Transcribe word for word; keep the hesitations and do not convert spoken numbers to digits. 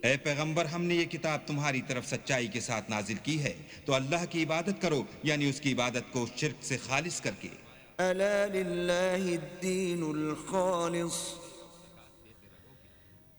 ए पैगंबर, हमने ये किताब तुम्हारी तरफ सच्चाई के साथ नाजिल की है, तो अल्लाह की इबादत करो, यानी उसकी इबादत को शिर्क से खालिस करके। अला लिल्लाहि द्दीनुल खालिस